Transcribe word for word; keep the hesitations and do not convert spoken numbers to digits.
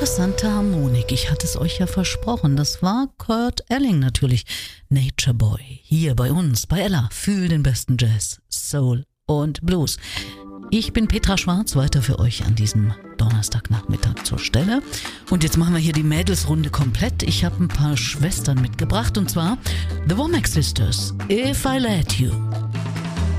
interessante Harmonik. Ich hatte es euch ja versprochen. Das war Kurt Elling natürlich. Nature Boy. Hier bei uns, bei Ella. Fühl den besten Jazz, Soul und Blues. Ich bin Petra Schwarz, weiter für euch an diesem Donnerstagnachmittag zur Stelle. Und jetzt machen wir hier die Mädelsrunde komplett. Ich habe ein paar Schwestern mitgebracht, und zwar The Womack Sisters, If I Let You.